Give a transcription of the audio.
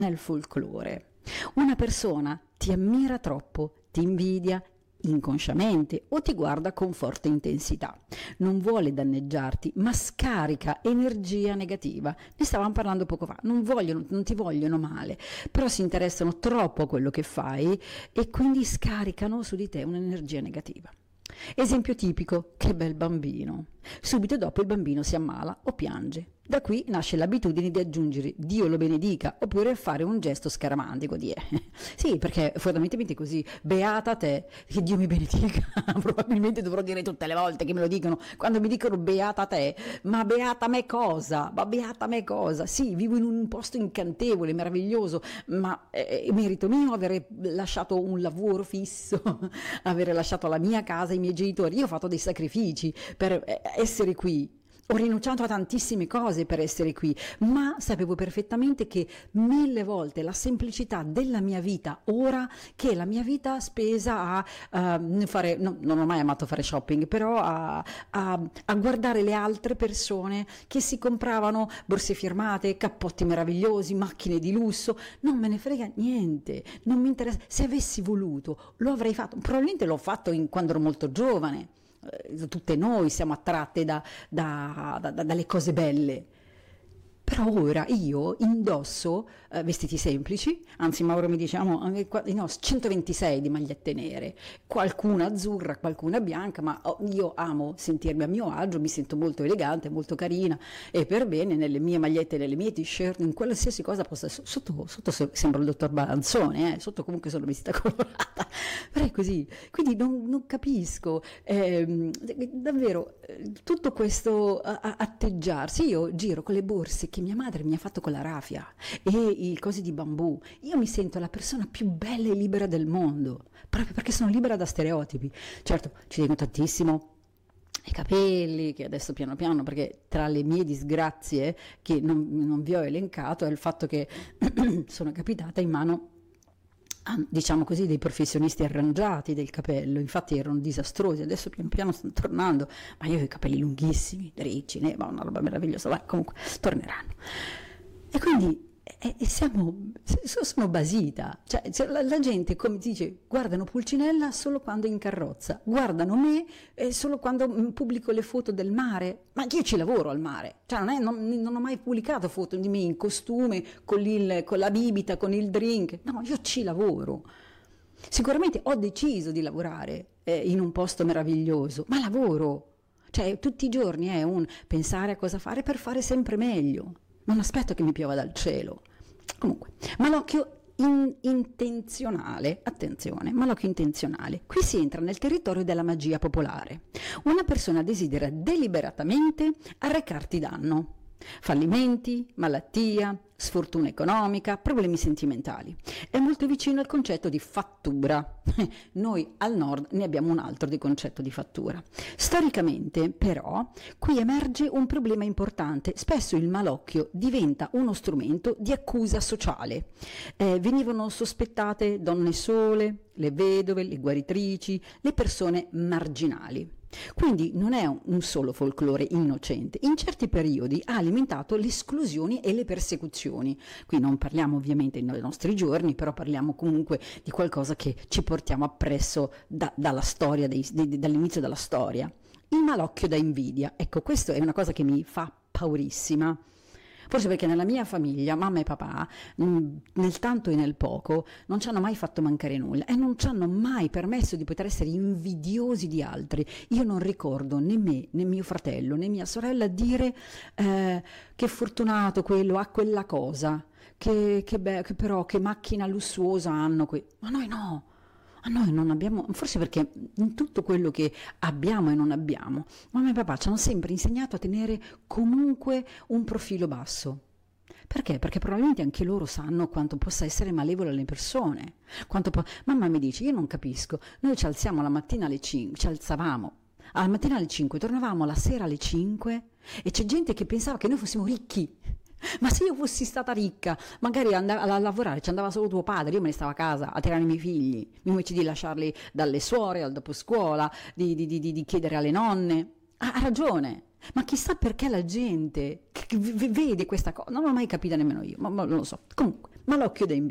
nel folklore. Una persona ti ammira troppo, ti invidia inconsciamente o ti guarda con forte intensità. Non vuole danneggiarti, ma scarica energia negativa. Ne stavamo parlando poco fa. Non ti vogliono male, però si interessano troppo a quello che fai e quindi scaricano su di te un'energia negativa. Esempio tipico: che bel bambino. Subito dopo il bambino si ammala o piange. Da qui nasce l'abitudine di aggiungere Dio lo benedica oppure fare un gesto scaramantico di sì, perché fondamentalmente così, beata te, che Dio mi benedica. Probabilmente dovrò dire tutte le volte che me lo dicono, quando mi dicono beata te, ma beata me cosa? Ma beata me cosa? Sì, vivo in un posto incantevole, meraviglioso, ma è merito mio avere lasciato un lavoro fisso, avere lasciato la mia casa, i miei genitori. Io ho fatto dei sacrifici per essere qui. Ho rinunciato a tantissime cose per essere qui, ma sapevo perfettamente che 1000 volte la semplicità della mia vita ora che la mia vita spesa a fare, no, non ho mai amato fare shopping, però a guardare le altre persone che si compravano borse firmate, cappotti meravigliosi, macchine di lusso. Non me ne frega niente, non mi interessa. Se avessi voluto lo avrei fatto, probabilmente l'ho fatto quando ero molto giovane. Tutte noi siamo attratte dalle cose belle, però ora io indosso vestiti semplici, anzi Mauro mi dice no, 126 di magliette nere, qualcuna azzurra, qualcuna bianca, ma io amo sentirmi a mio agio, mi sento molto elegante, molto carina e per bene nelle mie magliette, nelle mie t-shirt, in qualsiasi cosa possa, sotto sembro il dottor Balanzone, sotto comunque sono vestita colorata, però è così, quindi non capisco davvero tutto questo atteggiarsi. Io giro con le borse che mia madre mi ha fatto con la raffia e i cosi di bambù. Io mi sento la persona più bella e libera del mondo, proprio perché sono libera da stereotipi. Certo, ci tengo tantissimo i capelli, che adesso piano piano, perché tra le mie disgrazie che non vi ho elencato è il fatto che sono capitata in mano, diciamo così, dei professionisti arrangiati del capello. Infatti erano disastrosi, adesso piano piano stanno tornando, ma io ho i capelli lunghissimi, ricci, ma una roba meravigliosa, vai, comunque torneranno. E quindi sono basita, cioè la gente, come dice, guardano Pulcinella solo quando è in carrozza, guardano me solo quando pubblico le foto del mare, ma io ci lavoro al mare, cioè non ho mai pubblicato foto di me in costume, con la bibita, con il drink, no, io ci lavoro. Sicuramente ho deciso di lavorare in un posto meraviglioso, ma lavoro, cioè tutti i giorni è un pensare a cosa fare per fare sempre meglio. Non aspetto che mi piova dal cielo. Comunque, malocchio intenzionale, attenzione, malocchio intenzionale. Qui si entra nel territorio della magia popolare. Una persona desidera deliberatamente arrecarti danno. Fallimenti, malattia, sfortuna economica, problemi sentimentali. È molto vicino al concetto di fattura. Noi al nord ne abbiamo un altro di concetto di fattura. Storicamente, però, qui emerge un problema importante. Spesso il malocchio diventa uno strumento di accusa sociale. Venivano sospettate donne sole, le vedove, le guaritrici, le persone marginali. Quindi non è un solo folklore innocente, in certi periodi ha alimentato le esclusioni e le persecuzioni. Qui non parliamo ovviamente nei nostri giorni, però parliamo comunque di qualcosa che ci portiamo appresso dalla storia, dall'inizio della storia. Il malocchio da invidia, ecco, questo è una cosa che mi fa paurissima. Forse perché nella mia famiglia, mamma e papà, nel tanto e nel poco, non ci hanno mai fatto mancare nulla e non ci hanno mai permesso di poter essere invidiosi di altri. Io non ricordo né me, né mio fratello, né mia sorella dire che fortunato quello, ha quella cosa, che però che macchina lussuosa hanno. Ma noi no. A noi non abbiamo, forse perché in tutto quello che abbiamo e non abbiamo, mamma e papà ci hanno sempre insegnato a tenere comunque un profilo basso. Perché? Perché probabilmente anche loro sanno quanto possa essere malevole alle persone. Mamma mi dice, io non capisco, noi ci alziamo la mattina alle 5, ci alzavamo alla mattina alle 5, tornavamo la sera alle 5 e c'è gente che pensava che noi fossimo ricchi. Ma se io fossi stata ricca, magari a lavorare ci andava solo tuo padre, io me ne stavo a casa a tirare i miei figli, invece di lasciarli dalle suore al doposcuola, di chiedere alle nonne. Ha ragione, ma chissà perché la gente vede questa cosa, non l'ho mai capita nemmeno io, ma non lo so. Comunque, ma l'occhio da